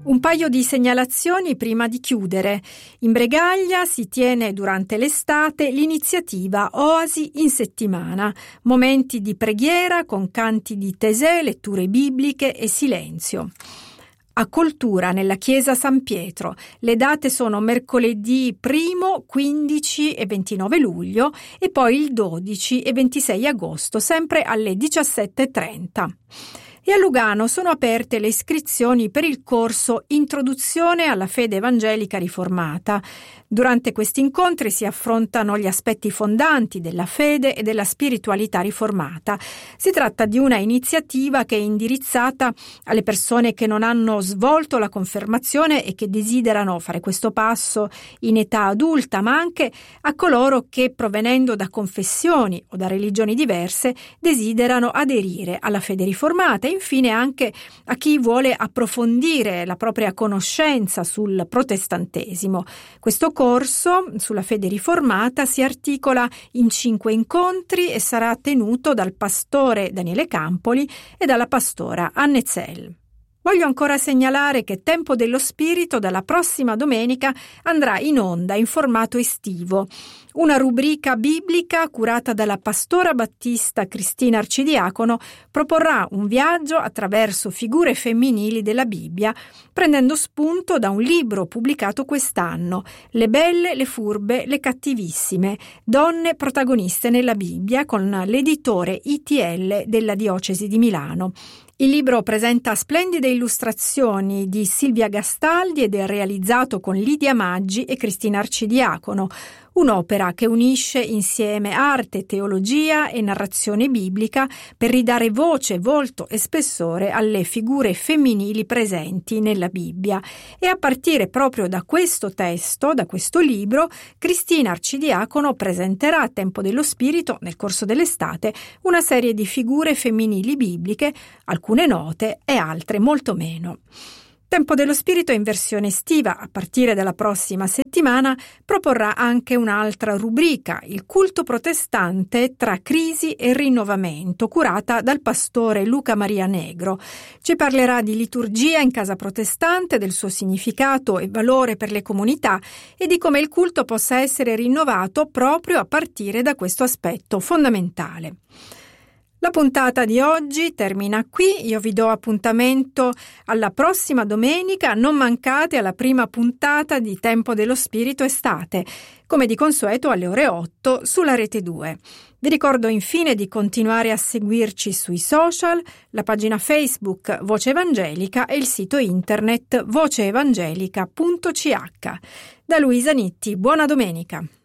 Un paio di segnalazioni prima di chiudere. In Bregaglia si tiene durante l'estate l'iniziativa Oasi in settimana, momenti di preghiera con canti di Tesè, letture bibliche e silenzio. A Coltura, nella chiesa San Pietro. Le date sono mercoledì 1, 15 e 29 luglio e poi il 12 e 26 agosto, sempre alle 17:30. E a Lugano sono aperte le iscrizioni per il corso Introduzione alla fede evangelica riformata. Durante questi incontri si affrontano gli aspetti fondanti della fede e della spiritualità riformata. Si tratta di una iniziativa che è indirizzata alle persone che non hanno svolto la confermazione e che desiderano fare questo passo in età adulta, ma anche a coloro che, provenendo da confessioni o da religioni diverse, desiderano aderire alla fede riformata. E infine anche a chi vuole approfondire la propria conoscenza sul protestantesimo. Questo corso sulla fede riformata si articola in 5 incontri e sarà tenuto dal pastore Daniele Campoli e dalla pastora Anne Zell. Voglio ancora segnalare che Tempo dello Spirito dalla prossima domenica andrà in onda in formato estivo. Una rubrica biblica curata dalla pastora battista Cristina Arcidiacono proporrà un viaggio attraverso figure femminili della Bibbia, prendendo spunto da un libro pubblicato quest'anno, Le belle, le furbe, le cattivissime, donne protagoniste nella Bibbia, con l'editore ITL della Diocesi di Milano. Il libro presenta splendide illustrazioni di Silvia Gastaldi ed è realizzato con Lidia Maggi e Cristina Arcidiacono, un'opera che unisce insieme arte, teologia e narrazione biblica per ridare voce, volto e spessore alle figure femminili presenti nella Bibbia. E a partire proprio da questo testo, da questo libro, Cristina Arcidiacono presenterà a Tempo dello Spirito, nel corso dell'estate, una serie di figure femminili bibliche, alcune note e altre molto meno. Tempo dello Spirito in versione estiva, a partire dalla prossima settimana, proporrà anche un'altra rubrica, il culto protestante tra crisi e rinnovamento, curata dal pastore Luca Maria Negro. Ci parlerà di liturgia in casa protestante, del suo significato e valore per le comunità e di come il culto possa essere rinnovato proprio a partire da questo aspetto fondamentale. La puntata di oggi termina qui, io vi do appuntamento alla prossima domenica, non mancate alla prima puntata di Tempo dello Spirito estate, come di consueto alle ore 8 sulla Rete 2. Vi ricordo infine di continuare a seguirci sui social, la pagina Facebook Voce Evangelica e il sito internet voceevangelica.ch. Da Luisa Nitti, buona domenica!